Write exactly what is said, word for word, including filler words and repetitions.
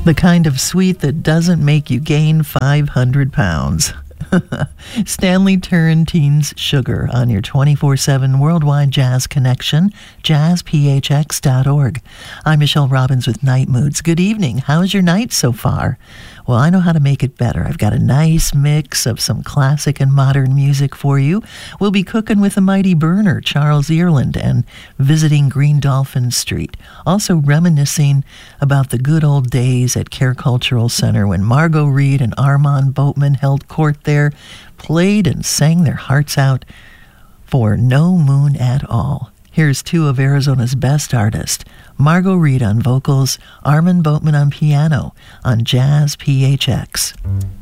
The kind of sweet that doesn't make you gain five hundred pounds. Stanley Turrentine's Sugar on your twenty-four seven worldwide jazz connection, jazz p h x dot org. I'm Michelle Robbins with Night Moods. Good evening. How's your night so far? Well, I know how to make it better. I've got a nice mix of some classic and modern music for you. We'll be cooking with the mighty burner, Charles Earland, and visiting Green Dolphin Street. Also reminiscing about the good old days at Care Cultural Center when Margot Reed and Armand Boatman held court there, played and sang their hearts out for No Moon at All. Here's two of Arizona's best artists, Margot Reed on vocals, Armand Boatman on piano, on Jazz P H X.